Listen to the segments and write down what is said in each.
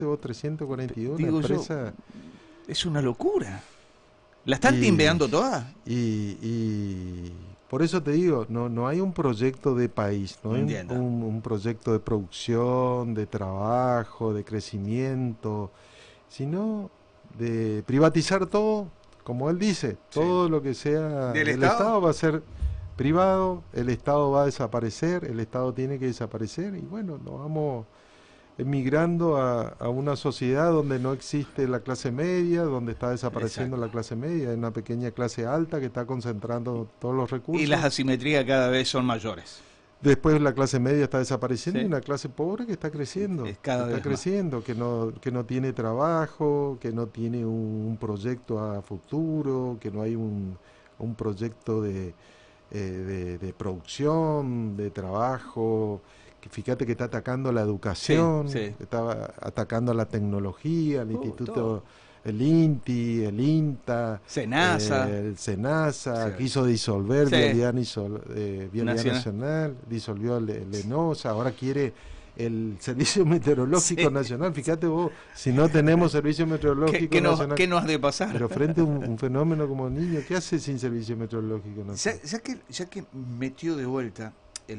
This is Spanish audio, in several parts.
vos 342, una Digo yo, empresa. es una locura. ¿La están Y, timbeando toda? y por eso te digo, no hay un proyecto de país, no hay Entiendo. un proyecto de producción, de trabajo, de crecimiento, sino de privatizar todo, como él dice, Sí. todo lo que sea ¿Del del Estado? Estado va a ser privado, el Estado va a desaparecer, el Estado tiene que desaparecer y bueno, nos vamos emigrando a una sociedad donde no existe la clase media, donde está desapareciendo Exacto. la clase media, hay una pequeña clase alta que está concentrando todos los Y las recursos. asimetrías cada vez son mayores. Después la clase media está desapareciendo y Sí. una clase pobre Es cada vez más. que no tiene trabajo, que no tiene un proyecto a futuro, que no hay un proyecto de producción, de trabajo. Que fíjate que está atacando la Sí, educación, sí. está atacando la tecnología, el Todo. instituto, el INTI, el INTA, Senasa. el SENASA, Sí. quiso disolver Sí. Vialidad Nacional. Nacional, disolvió el ENOSA, ahora quiere el Servicio Meteorológico Sí. Nacional. Fíjate vos, si no tenemos Servicio Meteorológico Nacional, ¿Qué nos ha de pasar? pero frente a un fenómeno como el Niño, ¿qué hace sin Servicio Meteorológico Nacional? Ya que metió de vuelta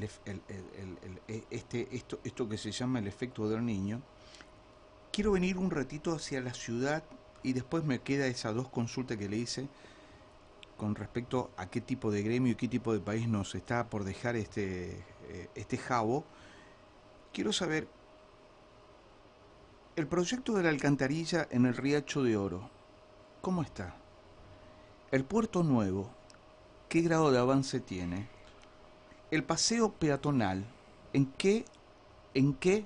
esto que se llama el efecto del niño, quiero venir un ratito hacia la ciudad y después me queda esas dos consultas que le hice con respecto a qué tipo de gremio y qué tipo de país nos está por dejar este jabo. Quiero saber, el proyecto de la alcantarilla en el Riacho de Oro, ¿cómo está? El puerto nuevo, ¿qué grado de avance tiene? El paseo peatonal, en qué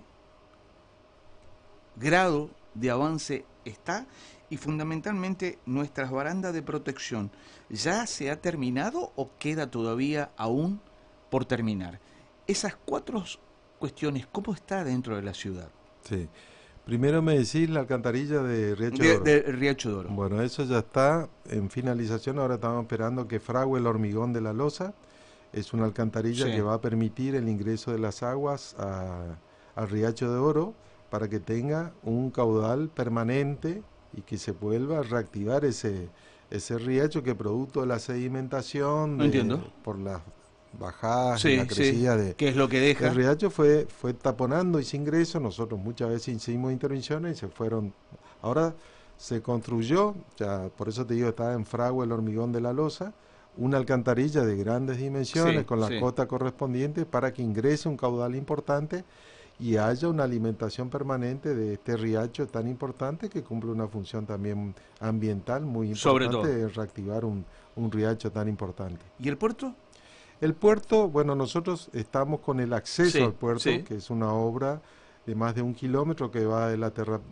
grado de avance está? Y fundamentalmente, ¿nuestras barandas de protección ya se ha terminado o queda todavía aún por terminar? Esas cuatro cuestiones, ¿cómo está dentro de la ciudad? Sí. Primero me decís la alcantarilla de Riacho de Oro. De Riacho de Oro. Bueno, eso ya está en finalización. Ahora estamos esperando que frague el hormigón de la losa. Es una alcantarilla Sí. que va a permitir el ingreso de las aguas al Riacho de Oro para que tenga un caudal permanente y que se vuelva a reactivar ese riacho que producto de la sedimentación No entiendo. por las bajadas y Sí, la crecida ¿qué es lo que deja? del riacho fue taponando ese ingreso. Nosotros muchas veces hicimos intervenciones y se fueron. Ahora se construyó, ya por eso te digo, está en fragua el hormigón de la losa, una alcantarilla de grandes dimensiones Sí, con la sí. cota correspondiente para que ingrese un caudal importante y haya una alimentación permanente de este riacho tan importante que cumple una función también ambiental muy Sobre importante todo. de reactivar un riacho tan importante. ¿Y el puerto? El puerto, bueno, nosotros estamos con el acceso Sí, al puerto, sí. que es una obra de más de 1 kilómetro que va de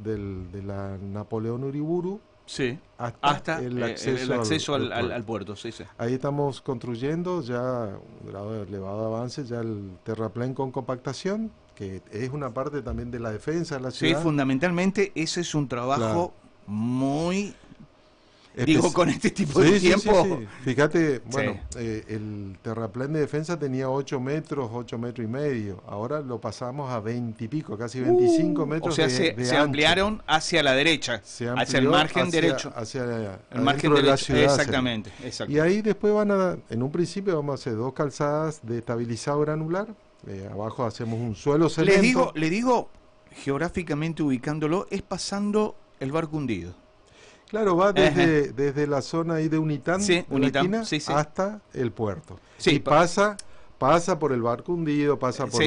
la Napoleón Uriburu Sí. hasta Hasta el el acceso acceso al puerto. al puerto, sí, sí. Ahí estamos construyendo ya un grado de elevado avance, ya el terraplén con compactación, que es una parte también de la defensa de la Sí, ciudad. fundamentalmente ese es un trabajo Claro. muy... Digo, con este tipo de Sí, sí, tiempo... sí. Fíjate, bueno, Sí. el terraplén de defensa tenía 8 metros, 8 metros y medio. Ahora lo pasamos a 20 y pico, casi 25 O metros sea, de se ancho. ampliaron hacia la derecha, Se hacia el amplió margen derecho. hacia El margen adentro de la derecho, ciudad. exactamente, exacto. Y ahí después en un principio vamos a hacer 2 calzadas de estabilizado granular. Abajo hacemos un suelo cemento. Le digo, geográficamente ubicándolo, es pasando el barco hundido. Claro, va Ajá. desde la zona ahí de Unitán, Sí, de la Unitán, esquina, sí, sí. hasta el puerto. Sí, Y pasa por el barco hundido, pasa por sí.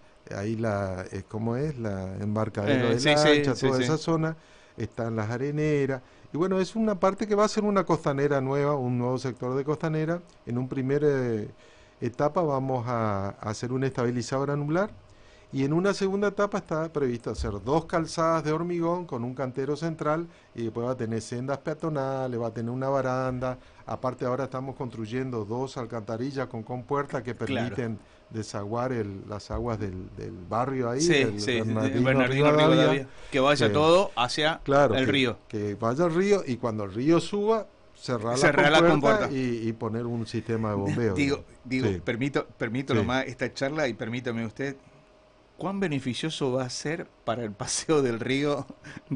¿cómo es? La embarcadero de Sí, sí, lancha, sí, toda sí. esa zona, están las areneras. Y bueno, es una parte que va a ser una costanera nueva, un nuevo sector de costanera. En un primer etapa vamos a hacer un estabilizador granular. Y en una segunda etapa está previsto hacer 2 calzadas de hormigón con un cantero central y después va a tener sendas peatonales, va a tener una baranda. Aparte ahora estamos construyendo 2 alcantarillas con compuertas que permiten desaguar las aguas del barrio ahí, Sí, del sí, Bernardino Rivadavia. Rivadavia, Que vaya todo hacia claro, el río. que vaya al río y cuando el río suba, cerrar la compuerta y poner un sistema de bombeo. Digo, Sí, permito sí. nomás esta charla y permítame usted, ¿Cuán beneficioso va a ser para el paseo del río